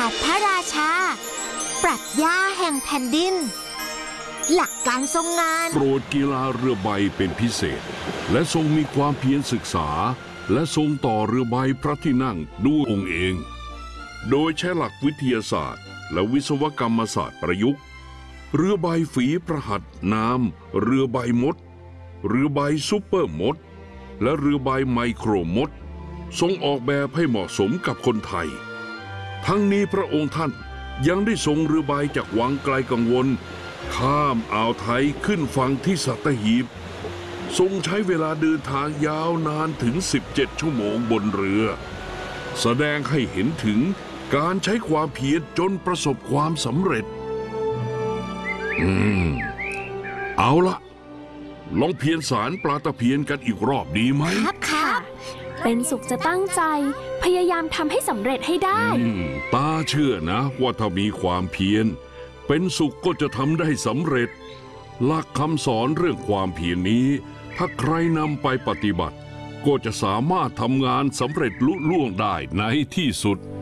ทพระราชาปรัชญาแห่งแผ่นดินหลักการทรงงานโปรดกีฬาเรือใบเป็นพิเศษและทรงมีความเพียรศึกษาและทรงต่อเรือใบพระที่นั่งด้วยองค์เองโดยใช้หลักวิทยาศาสตร์และวิศวกรรมศาสตร์ประยุกต์เรือใบฝีประหัตน้ำเรือใบมดเรือใบซุปเปอร์มดและเรือใบไมโครมดทรงออกแบบให้เหมาะสมกับคนไทยทั้งนี้พระองค์ท่านยังได้ทรงเรือใบจากวังไกลกังวลข้ามอ่าวไทยขึ้นฝั่งที่สัตหีบทรงใช้เวลาเดินทางยาวนานถึง17 ชั่วโมงบนเรือแสดงให้เห็นถึงการใช้ความเพียรจนประสบความสำเร็จเอาละลองเพียรสารปลาตะเพียนกันอีกรอบดีไหมครับเป็นสุขจะตั้งใจพยายามทำให้สำเร็จให้ได้ตาเชื่อนะว่าถ้ามีความเพียรเป็นสุขก็จะทำได้สำเร็จหลักคำสอนเรื่องความเพียรนี้ถ้าใครนำไปปฏิบัติก็จะสามารถทำงานสำเร็จลุล่วงได้ในที่สุด